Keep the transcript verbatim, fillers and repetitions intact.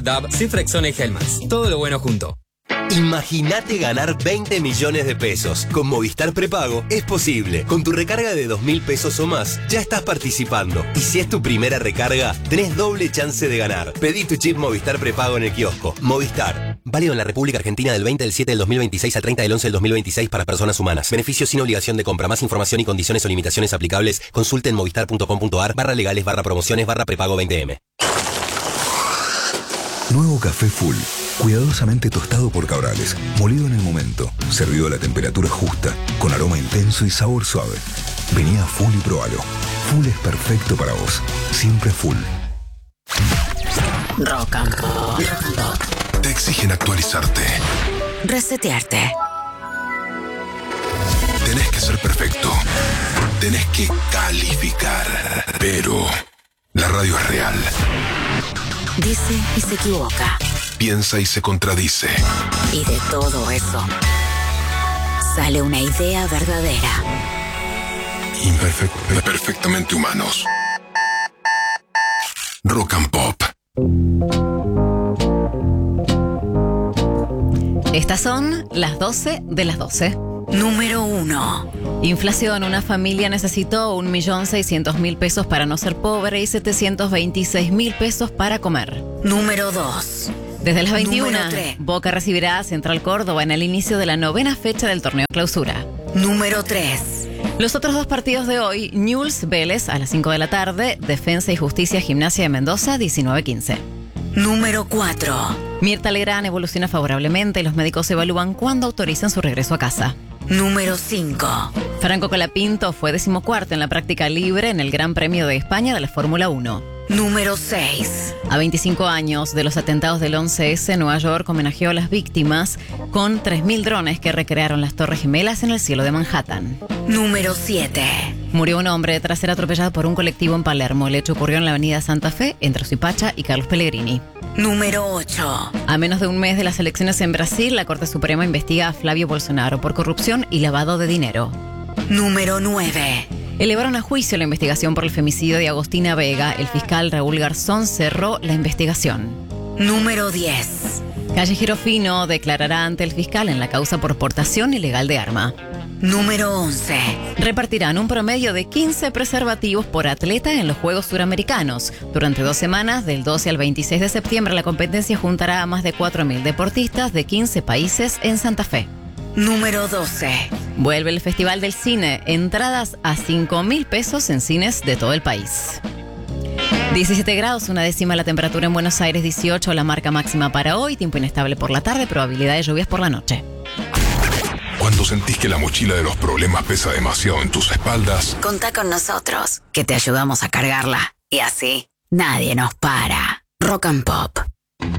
D A B, Cifrexona y Helmans. Todo lo bueno junto. Imagínate ganar veinte millones de pesos. Con Movistar Prepago es posible. Con tu recarga de dos mil pesos o más, ya estás participando. Y si es tu primera recarga, tenés doble chance de ganar. Pedí tu chip Movistar Prepago en el kiosco. Movistar. Válido en la República Argentina del veinte del siete del dos mil veintiséis al treinta del once del dos mil veintiséis para personas humanas. Beneficios sin obligación de compra. Más información y condiciones o limitaciones aplicables. Consulte en movistar.com.ar barra legales barra promociones barra prepago veinte eme. Nuevo café Full. Cuidadosamente tostado por Cabrales, molido en el momento, servido a la temperatura justa, con aroma intenso y sabor suave. Vení a Full y probalo. Full es perfecto para vos. Siempre Full. Rock and Pop. Te exigen actualizarte. Resetearte. Tenés que ser perfecto. Tenés que calificar. Pero la radio es real. Dice y se equivoca. Piensa y se contradice. Y de todo eso sale una idea verdadera. Imperfecto, perfectamente humanos. Rock and Pop. Estas son las doce de las doce. Número uno. Inflación. Una familia necesitó un millón seiscientos mil pesos para no ser pobre y setecientos veintiséis mil pesos para comer. Número dos. Desde las veintiuna, Número tres. Boca recibirá a Central Córdoba en el inicio de la novena fecha del torneo Clausura. Número tres. Los otros dos partidos de hoy, Newell's Vélez a las cinco de la tarde, Defensa y Justicia Gimnasia de Mendoza, diecinueve quince. Número cuatro. Mirta Legrand evoluciona favorablemente y los médicos evalúan cuándo autorizan su regreso a casa. Número cinco. Franco Colapinto fue decimocuarto en la práctica libre en el Gran Premio de España de la Fórmula uno. Número seis. A veinticinco años de los atentados del once ese, Nueva York homenajeó a las víctimas con tres mil drones que recrearon las Torres Gemelas en el cielo de Manhattan. Número siete. Murió un hombre tras ser atropellado por un colectivo en Palermo. El hecho ocurrió en la avenida Santa Fe, entre Suipacha y Carlos Pellegrini. Número ocho. A menos de un mes de las elecciones en Brasil, la Corte Suprema investiga a Flavio Bolsonaro por corrupción y lavado de dinero. Número nueve. Elevaron a juicio la investigación por el femicidio de Agostina Vega. El fiscal Raúl Garzón cerró la investigación. Número diez. Calle Girofino declarará ante el fiscal en la causa por portación ilegal de arma. Número once. Repartirán un promedio de quince preservativos por atleta en los Juegos Suramericanos. Durante dos semanas, del doce al veintiséis de septiembre, la competencia juntará a más de cuatro mil deportistas de quince países en Santa Fe. Número doce. Vuelve el Festival del Cine. Entradas a cinco mil pesos en cines de todo el país. diecisiete grados, una décima la temperatura en Buenos Aires, dieciocho la marca máxima para hoy. Tiempo inestable por la tarde, probabilidad de lluvias por la noche. Cuando sentís que la mochila de los problemas pesa demasiado en tus espaldas, Contá con nosotros, que te ayudamos a cargarla. Y así, nadie nos para. Rock and Pop.